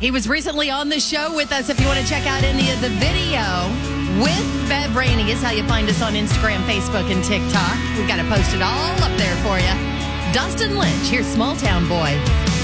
He was recently on the show with us. If you want to check out any of the video with Bev Rainey, is how you find us on Instagram, Facebook, and TikTok. We got to post it all up there for you. Dustin Lynch, here's Small Town Boy.